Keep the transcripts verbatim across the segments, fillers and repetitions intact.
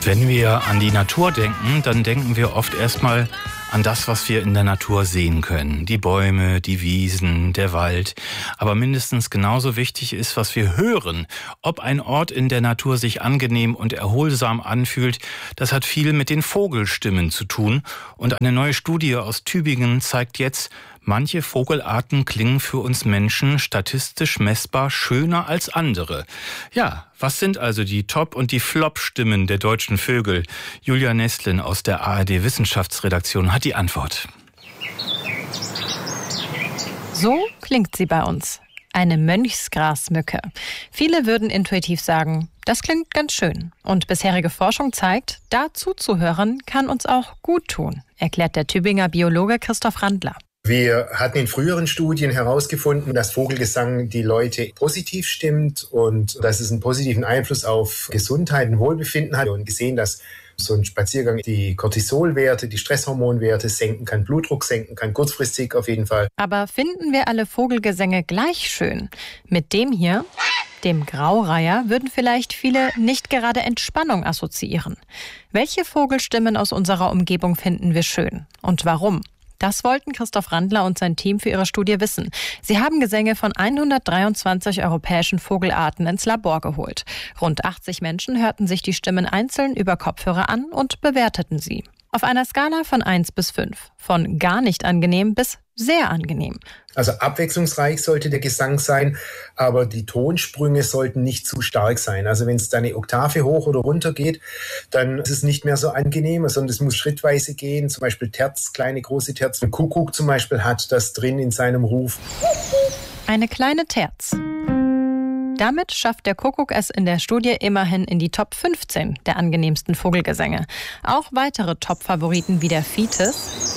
Wenn wir an die Natur denken, dann denken wir oft erstmal an das, was wir in der Natur sehen können. Die Bäume, die Wiesen, der Wald. Aber mindestens genauso wichtig ist, was wir hören. Ob ein Ort in der Natur sich angenehm und erholsam anfühlt, das hat viel mit den Vogelstimmen zu tun. Und eine neue Studie aus Tübingen zeigt jetzt, manche Vogelarten klingen für uns Menschen statistisch messbar schöner als andere. Ja, was sind also die Top- und die Flop-Stimmen der deutschen Vögel? Julia Nestlin aus der A R D-Wissenschaftsredaktion hat die Antwort. So klingt sie bei uns. Eine Mönchsgrasmücke. Viele würden intuitiv sagen, das klingt ganz schön. Und bisherige Forschung zeigt, da zuzuhören kann uns auch gut tun, erklärt der Tübinger Biologe Christoph Randler. Wir hatten in früheren Studien herausgefunden, dass Vogelgesang die Leute positiv stimmt und dass es einen positiven Einfluss auf Gesundheit und Wohlbefinden hat. Und gesehen, dass so ein Spaziergang die Cortisolwerte, die Stresshormonwerte senken kann, Blutdruck senken kann, kurzfristig auf jeden Fall. Aber finden wir alle Vogelgesänge gleich schön? Mit dem hier, dem Graureiher, würden vielleicht viele nicht gerade Entspannung assoziieren. Welche Vogelstimmen aus unserer Umgebung finden wir schön und warum? Das wollten Christoph Randler und sein Team für ihre Studie wissen. Sie haben Gesänge von hundertdreiundzwanzig europäischen Vogelarten ins Labor geholt. Rund achtzig Menschen hörten sich die Stimmen einzeln über Kopfhörer an und bewerteten sie. Auf einer Skala von eins bis fünf. Von gar nicht angenehm bis sehr angenehm. Also abwechslungsreich sollte der Gesang sein, aber die Tonsprünge sollten nicht zu stark sein. Also wenn es da eine Oktave hoch oder runter geht, dann ist es nicht mehr so angenehm, sondern es muss schrittweise gehen. Zum Beispiel Terz, kleine, große Terz. Ein Kuckuck zum Beispiel hat das drin in seinem Ruf. Eine kleine Terz. Damit schafft der Kuckuck es in der Studie immerhin in die Top fünfzehn der angenehmsten Vogelgesänge. Auch weitere Top-Favoriten wie der Vitis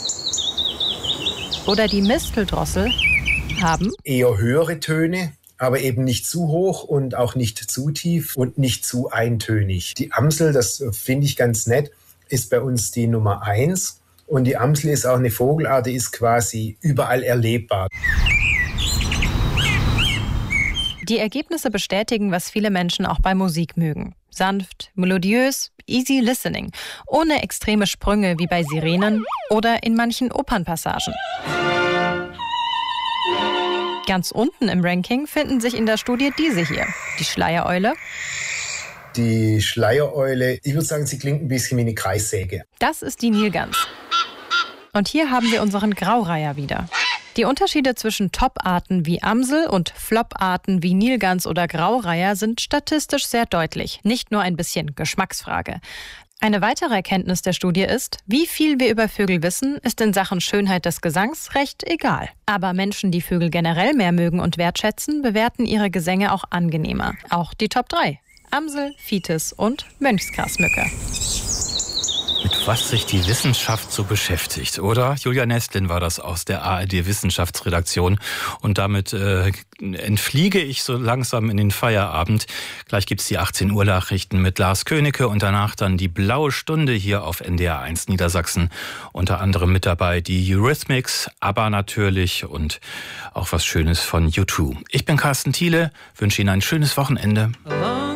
oder die Misteldrossel haben eher höhere Töne, aber eben nicht zu hoch und auch nicht zu tief und nicht zu eintönig. Die Amsel, das finde ich ganz nett, ist bei uns die Nummer eins. Und die Amsel ist auch eine Vogelart, die ist quasi überall erlebbar. Die Ergebnisse bestätigen, was viele Menschen auch bei Musik mögen. Sanft, melodiös, easy listening, ohne extreme Sprünge wie bei Sirenen oder in manchen Opernpassagen. Ganz unten im Ranking finden sich in der Studie diese hier, die Schleiereule. Die Schleiereule, ich würde sagen, sie klingt ein bisschen wie eine Kreissäge. Das ist die Nilgans. Und hier haben wir unseren Graureiher wieder. Die Unterschiede zwischen Top-Arten wie Amsel und Flop-Arten wie Nilgans oder Graureiher sind statistisch sehr deutlich, nicht nur ein bisschen Geschmacksfrage. Eine weitere Erkenntnis der Studie ist, wie viel wir über Vögel wissen, ist in Sachen Schönheit des Gesangs recht egal. Aber Menschen, die Vögel generell mehr mögen und wertschätzen, bewerten ihre Gesänge auch angenehmer. Auch die Top drei. Amsel, Vitis und Mönchsgrasmücke. Mit was sich die Wissenschaft so beschäftigt, oder? Julia Nestlin war das aus der A R D-Wissenschaftsredaktion. Und damit äh, entfliege ich so langsam in den Feierabend. Gleich gibt's die achtzehn Uhr Nachrichten mit Lars Königke und danach dann die blaue Stunde hier auf N D R eins Niedersachsen. Unter anderem mit dabei die Eurythmics, ABBA natürlich und auch was Schönes von U zwei. Ich bin Carsten Thiele, wünsche Ihnen ein schönes Wochenende.